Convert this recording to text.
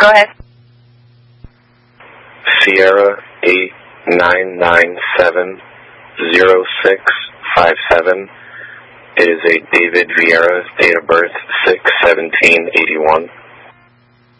Go ahead. Sierra 89970657. It is a David Vieira, date of birth 6/17/81.